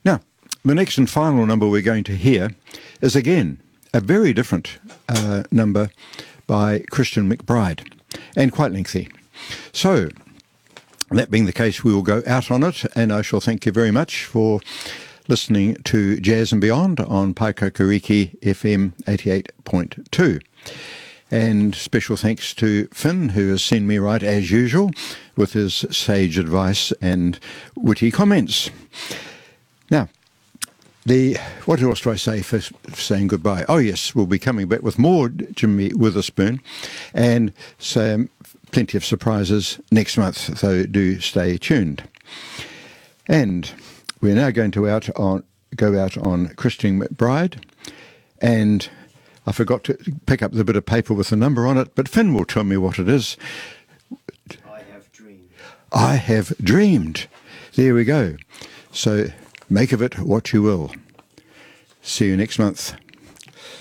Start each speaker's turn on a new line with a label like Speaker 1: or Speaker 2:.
Speaker 1: Now, the next and final number we're going to hear is again a very different number by Christian McBride, and quite lengthy. So, that being the case, we will go out on it, and I shall thank you very much for listening to Jazz and Beyond on Paikakariki FM 88.2. And special thanks to Finn, who has seen me right as usual with his sage advice and witty comments. Now, what else do I say for saying goodbye? Oh yes, we'll be coming back with more Jimmy Witherspoon and plenty of surprises next month, so do stay tuned. And we're now going to go out on Christian McBride, and I forgot to pick up the bit of paper with the number on it, but Finn will tell me what it is.
Speaker 2: I have dreamed.
Speaker 1: I have dreamed. There we go. So make of it what you will. See you next month.